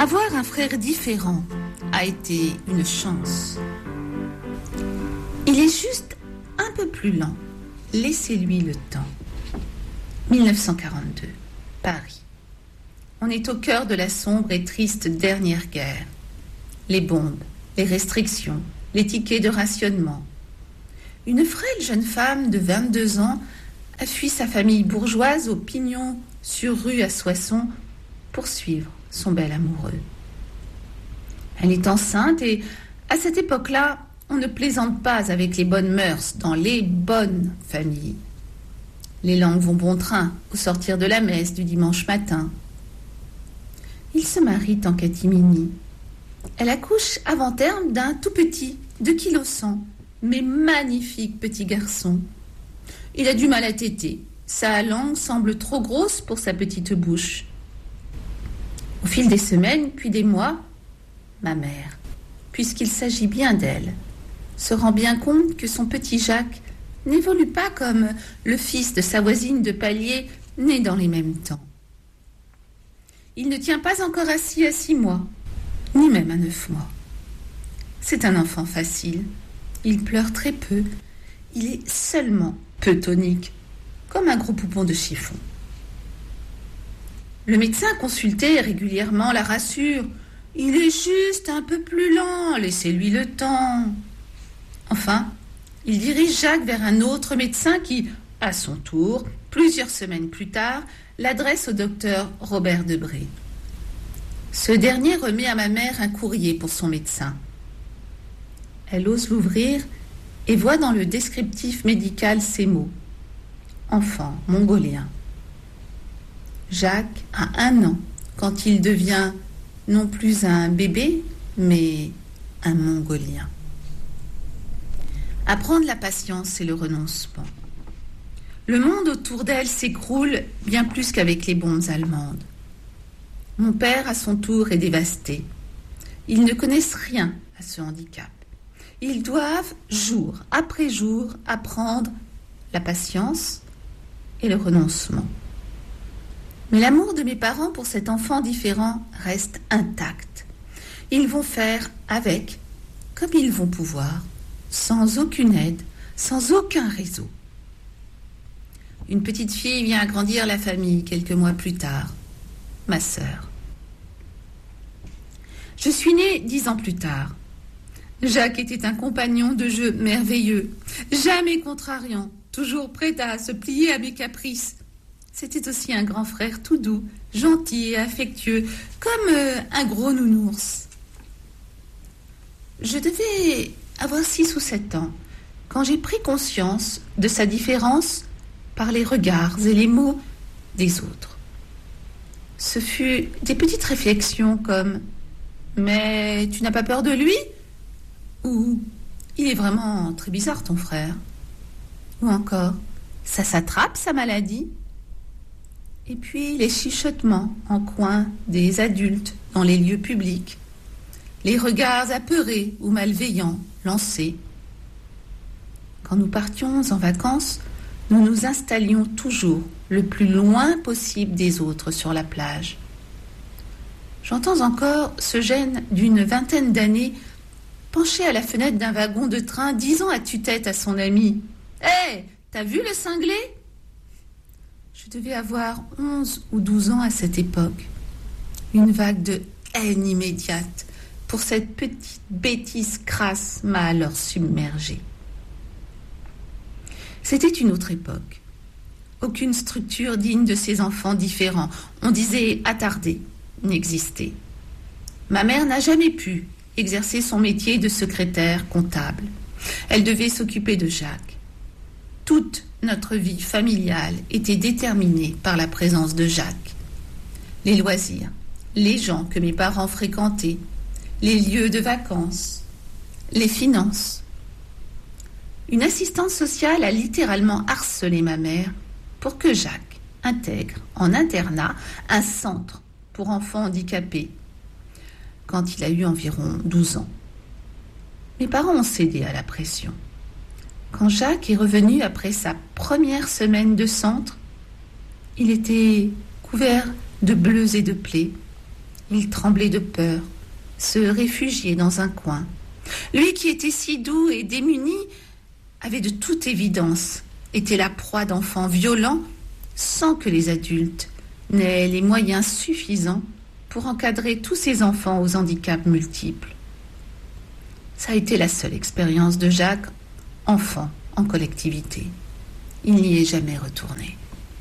Avoir un frère différent a été une chance. Il est juste un peu plus lent. Laissez-lui le temps. 1942, Paris. On est au cœur de la sombre et triste dernière guerre. Les bombes, les restrictions, les tickets de rationnement. Une frêle jeune femme de 22 ans a fui sa famille bourgeoise au pignon sur rue à Soissons pour suivre son bel amoureux. Elle est enceinte et à cette époque-là, on ne plaisante pas avec les bonnes mœurs dans les bonnes familles. Les langues vont bon train au sortir de la messe du dimanche matin. Ils se marient en catimini. Elle accouche avant terme d'un tout petit, 2,1 kg, mais magnifique petit garçon. Il a du mal à téter. Sa langue semble trop grosse pour sa petite bouche. Au fil des semaines, puis des mois, ma mère, puisqu'il s'agit bien d'elle, se rend bien compte que son petit Jacques n'évolue pas comme le fils de sa voisine de palier né dans les mêmes temps. Il ne tient pas encore assis à 6 mois, ni même à 9 mois. C'est un enfant facile. Il pleure très peu. Il est seulement peu tonique, comme un gros poupon de chiffon. Le médecin consulté régulièrement la rassure. Il est juste un peu plus lent, laissez-lui le temps. Enfin, il dirige Jacques vers un autre médecin qui, à son tour, plusieurs semaines plus tard, l'adresse au docteur Robert Debré. Ce dernier remet à ma mère un courrier pour son médecin. Elle ose l'ouvrir et voit dans le descriptif médical ces mots. Enfant mongolien. Jacques a 1 an quand il devient non plus un bébé, mais un mongolien. Apprendre la patience et le renoncement. Le monde autour d'elle s'écroule bien plus qu'avec les bombes allemandes. Mon père, à son tour, est dévasté. Ils ne connaissent rien à ce handicap. Ils doivent, jour après jour, apprendre la patience et le renoncement. Mais l'amour de mes parents pour cet enfant différent reste intact. Ils vont faire avec, comme ils vont pouvoir, sans aucune aide, sans aucun réseau. Une petite fille vient agrandir la famille quelques mois plus tard, ma sœur. Je suis née 10 ans plus tard. Jacques était un compagnon de jeu merveilleux, jamais contrariant, toujours prêt à se plier à mes caprices. C'était aussi un grand frère tout doux, gentil et affectueux, comme un gros nounours. Je devais avoir 6 ou 7 ans quand j'ai pris conscience de sa différence par les regards et les mots des autres. Ce fut des petites réflexions comme « Mais tu n'as pas peur de lui ?» ou « Il est vraiment très bizarre ton frère » ou encore « Ça s'attrape sa maladie ?» Et puis les chuchotements en coin des adultes dans les lieux publics, les regards apeurés ou malveillants lancés. Quand nous partions en vacances, nous nous installions toujours le plus loin possible des autres sur la plage. J'entends encore ce jeune d'une 20aine d'années penché à la fenêtre d'un wagon de train disant à tue-tête à son ami « Hé, t'as vu le cinglé ?» Je devais avoir 11 ou 12 ans à cette époque. Une vague de haine immédiate pour cette petite bêtise crasse m'a alors submergée. C'était une autre époque. Aucune structure digne de ces enfants différents, on disait attardés, n'existait. Ma mère n'a jamais pu exercer son métier de secrétaire comptable. Elle devait s'occuper de Jacques. Toute notre vie familiale était déterminée par la présence de Jacques. Les loisirs, les gens que mes parents fréquentaient, les lieux de vacances, les finances. Une assistante sociale a littéralement harcelé ma mère pour que Jacques intègre en internat un centre pour enfants handicapés quand il a eu environ 12 ans. Mes parents ont cédé à la pression. Quand Jacques est revenu après sa première semaine de centre, il était couvert de bleus et de plaies. Il tremblait de peur, se réfugiait dans un coin. Lui qui était si doux et démuni avait de toute évidence été la proie d'enfants violents sans que les adultes n'aient les moyens suffisants pour encadrer tous ces enfants aux handicaps multiples. Ça a été la seule expérience de Jacques, enfant en collectivité. Il n'y est jamais retourné.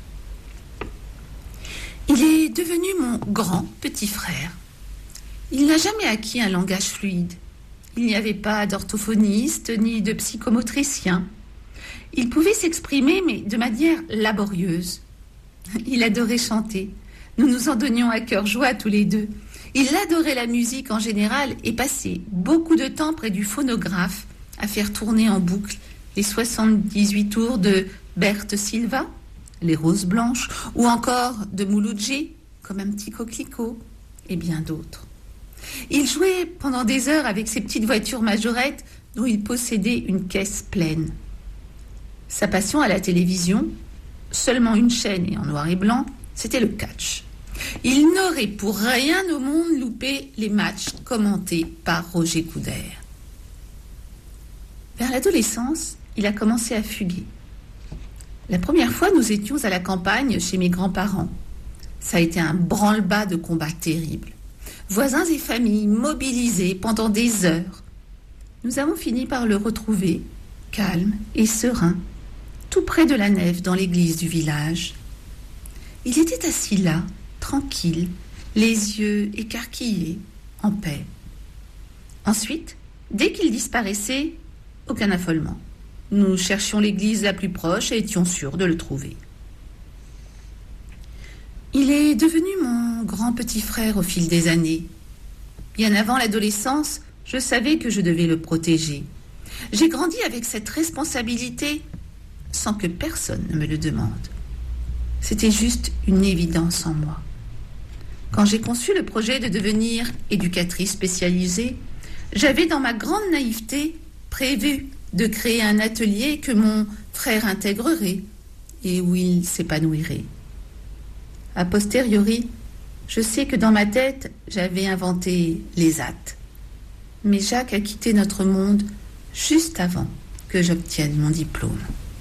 Il est devenu mon grand petit frère. Il n'a jamais acquis un langage fluide. Il n'y avait pas d'orthophoniste ni de psychomotricien. Il pouvait s'exprimer, mais de manière laborieuse. Il adorait chanter. Nous nous en donnions à cœur joie tous les deux. Il adorait la musique en général et passait beaucoup de temps près du phonographe à faire tourner en boucle les 78 tours de Berthe Silva, les Roses Blanches, ou encore de Mouloudji, comme un petit coquelicot, et bien d'autres. Il jouait pendant des heures avec ses petites voitures majorettes dont il possédait une caisse pleine. Sa passion à la télévision, seulement une chaîne et en noir et blanc, c'était le catch. Il n'aurait pour rien au monde loupé les matchs commentés par Roger Coudert. Vers l'adolescence, il a commencé à fuguer. La première fois, nous étions à la campagne chez mes grands-parents. Ça a été un branle-bas de combat terrible. Voisins et familles mobilisés pendant des heures. Nous avons fini par le retrouver, calme et serein, tout près de la nef dans l'église du village. Il était assis là, tranquille, les yeux écarquillés, en paix. Ensuite, dès qu'il disparaissait, aucun affolement. Nous cherchions l'église la plus proche et étions sûrs de le trouver. Il est devenu mon grand petit frère au fil des années. Bien avant l'adolescence, je savais que je devais le protéger. J'ai grandi avec cette responsabilité sans que personne ne me le demande. C'était juste une évidence en moi. Quand j'ai conçu le projet de devenir éducatrice spécialisée, j'avais dans ma grande naïveté prévu de créer un atelier que mon frère intégrerait et où il s'épanouirait. A posteriori, je sais que dans ma tête, j'avais inventé l'ESAT. Mais Jacques a quitté notre monde juste avant que j'obtienne mon diplôme.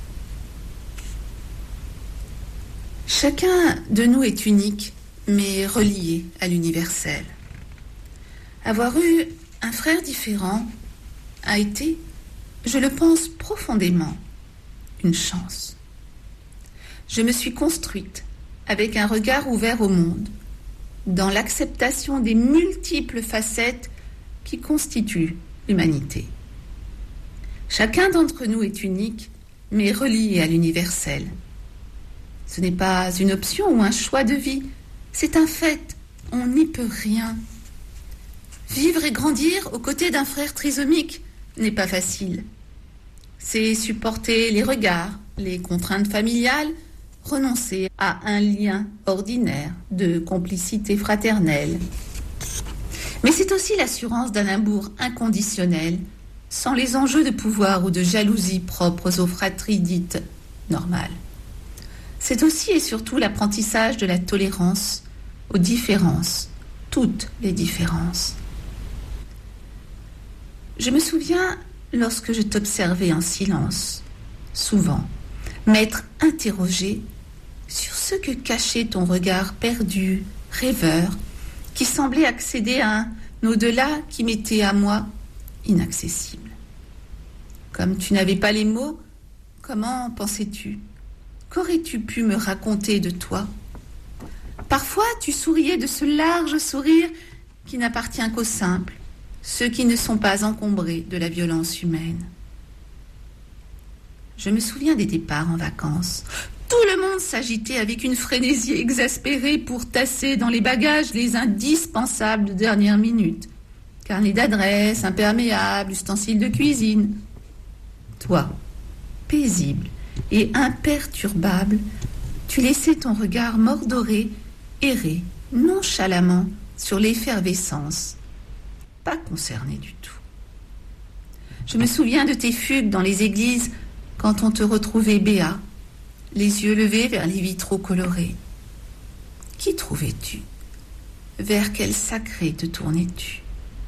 Chacun de nous est unique, mais relié à l'universel. Avoir eu un frère différent a été, je le pense profondément, une chance. Je me suis construite avec un regard ouvert au monde, dans l'acceptation des multiples facettes qui constituent l'humanité. Chacun d'entre nous est unique, mais relié à l'universel. Ce n'est pas une option ou un choix de vie, c'est un fait, on n'y peut rien. Vivre et grandir aux côtés d'un frère trisomique n'est pas facile. C'est supporter les regards, les contraintes familiales, renoncer à un lien ordinaire de complicité fraternelle. Mais c'est aussi l'assurance d'un amour inconditionnel, sans les enjeux de pouvoir ou de jalousie propres aux fratries dites normales. C'est aussi et surtout l'apprentissage de la tolérance aux différences, toutes les différences. Je me souviens, lorsque je t'observais en silence, souvent, m'être interrogée sur ce que cachait ton regard perdu, rêveur, qui semblait accéder à un au-delà qui m'était à moi inaccessible. Comme tu n'avais pas les mots, comment pensais-tu ? Qu'aurais-tu pu me raconter de toi ? Parfois, tu souriais de ce large sourire qui n'appartient qu'aux simples, ceux qui ne sont pas encombrés de la violence humaine. Je me souviens des départs en vacances. Tout le monde s'agitait avec une frénésie exaspérée pour tasser dans les bagages les indispensables de dernière minute. Carnet d'adresse, imperméable, ustensiles de cuisine. Toi, paisible et imperturbable, tu laissais ton regard mordoré errer nonchalamment sur l'effervescence, pas concerné du tout. Je me souviens de tes fugues dans les églises quand on te retrouvait béat, les yeux levés vers les vitraux colorés. Qui trouvais-tu ? vers quel sacré te tournais-tu?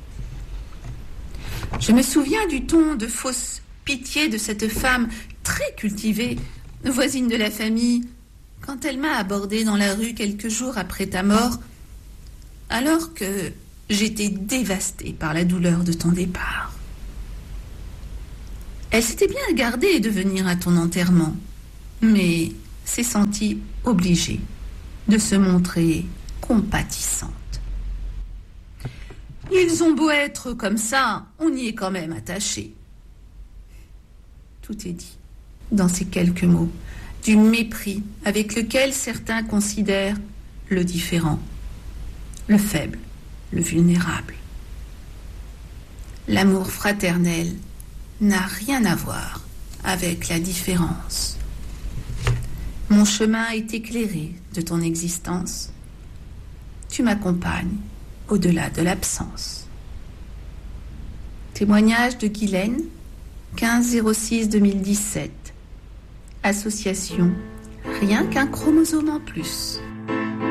Je me souviens du ton de fausse pitié de cette femme très cultivée, voisine de la famille, quand elle m'a abordée dans la rue quelques jours après ta mort, alors que j'étais dévastée par la douleur de ton départ. Elle s'était bien gardée de venir à ton enterrement, mais s'est sentie obligée de se montrer compatissante. Ils ont beau être comme ça, on y est quand même attaché. Tout est dit dans ces quelques mots, du mépris avec lequel certains considèrent le différent, le faible, le vulnérable. L'amour fraternel n'a rien à voir avec la différence. Mon chemin est éclairé de ton existence. Tu m'accompagnes au-delà de l'absence. Témoignage de Guylaine, 15-06-2017. Association Rien qu'un chromosome en plus.